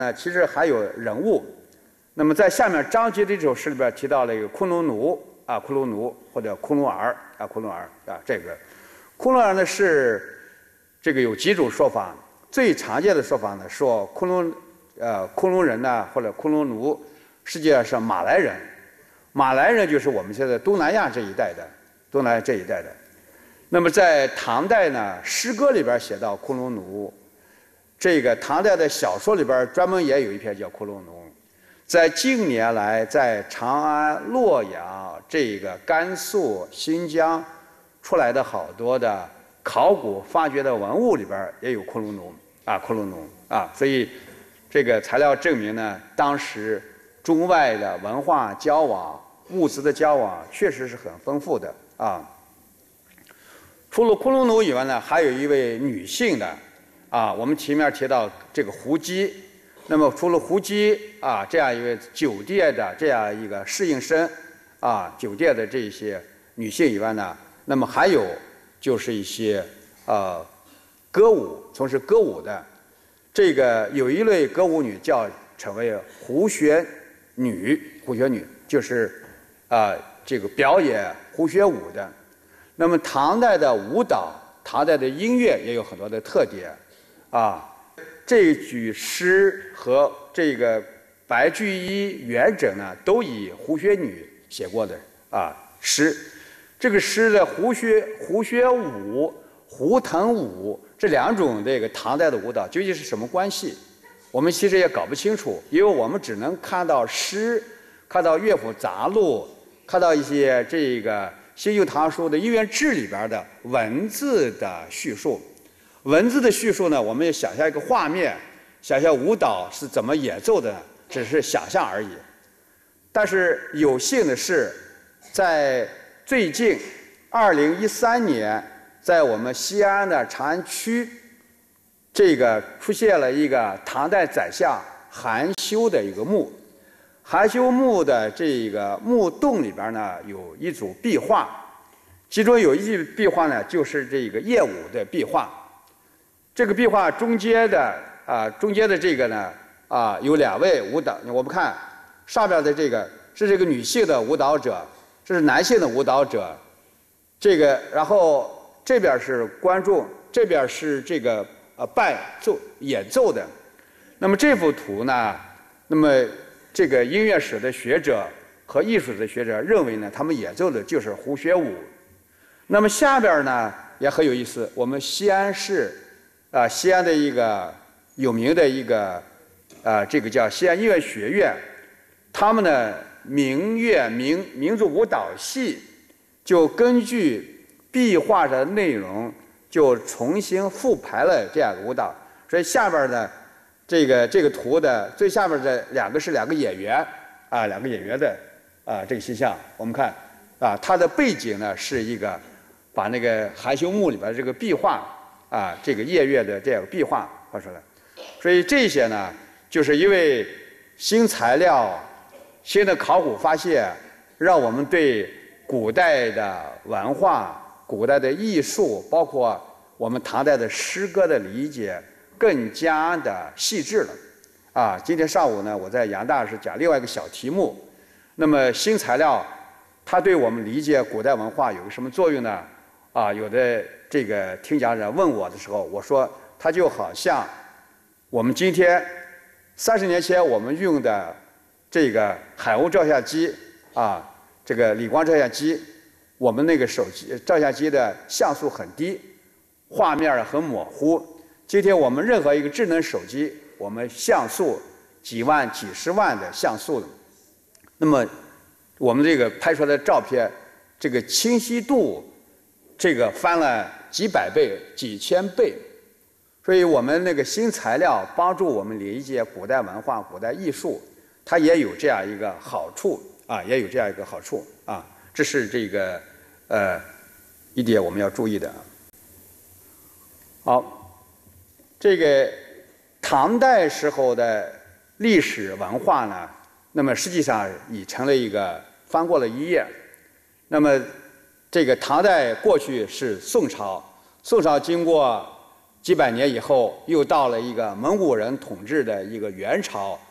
其实还有人物。那么在下面张籍的这首诗里边提到了一个昆仑奴啊，昆仑奴或者昆仑儿啊，昆仑儿啊，这个昆仑儿呢是这个有几种说法，最常见的说法呢说昆仑人呢或者昆仑奴实际上是马来人，马来人就是我们现在东南亚这一带的，东南亚这一带的。那么在唐代呢，诗歌里边写到昆仑奴。这个唐代的小说里边专门也有一篇叫《昆仑奴》，在近年来，在长安、洛阳、这个甘肃、新疆出来的好多的考古发掘的文物里边也有昆仑奴啊，昆仑奴啊，所以这个材料证明呢，当时中外的文化交往、物资的交往确实是很丰富的啊。除了昆仑奴以外呢，还有一位女性的。啊，我们前面提到这个胡姬，那么除了胡姬啊这样一位酒店的这样一个侍应生啊，酒店的这些女性以外呢，那么还有就是一些歌舞，从事歌舞的，这个有一类歌舞女称为胡旋女，胡旋女就是这个表演胡旋舞的。那么唐代的舞蹈、唐代的音乐也有很多的特点。啊，这句诗和这个白居易元稹呢，都以胡旋女写过的诗。这个诗的胡旋舞、胡腾舞这两种这个唐代的舞蹈究竟是什么关系？我们其实也搞不清楚，因为我们只能看到诗，看到乐府杂录，看到一些这个《新旧唐书》的音乐志里边的文字的叙述。文字的叙述呢，我们也想象一个画面，想象舞蹈是怎么演奏的，只是想象而已。但是有幸的是，在最近2013年，在我们西安的长安区，这个出现了一个唐代宰相韩休的一个墓。韩休墓的这个墓洞里边呢，有一组壁画，其中有一句壁画呢，就是这个夜舞的壁画。这个壁画中间的这个呢有两位舞蹈，我们看上面的这个是这个女性的舞蹈者，这是男性的舞蹈者，这个然后这边是观众，这边是这个演奏的。那么这幅图呢，那么这个音乐史的学者和艺术的学者认为呢，他们演奏的就是胡旋舞。那么下边呢也很有意思，我们西安市。西安的一个有名的一个这个叫西安音乐学院，他们的民族舞蹈系就根据壁画的内容，就重新复排了这样的舞蹈。所以下边的这个图的最下边的两个演员两个演员的这个形象，我们看它的背景呢是一个把那个韩休墓里边这个壁画。这个夜月的这个壁画画出来，所以这些呢，就是因为新材料、新的考古发现，让我们对古代的文化、古代的艺术，包括我们唐代的诗歌的理解，更加的细致了。今天上午呢，我在杨大是讲另外一个小题目，那么新材料，它对我们理解古代文化有个什么作用呢？有的这个听讲者问我的时候，我说它就好像我们今天30年前我们用的这个海鸥照相机这个理光照相机，我们那个手机照相机的像素很低，画面很模糊。今天我们任何一个智能手机，我们像素几万、几十万的像素，那么我们这个拍出来的照片，这个清晰度。这个翻了几百倍、几千倍，所以我们那个新材料帮助我们理解古代文化、古代艺术，它也有这样一个好处也有这样一个好处这是这个一点我们要注意的。好，这个唐代时候的历史文化呢，那么实际上已成了一个翻过了一页，那么。这个唐代过去是宋朝，宋朝经过几百年以后，又到了一个蒙古人统治的一个元朝，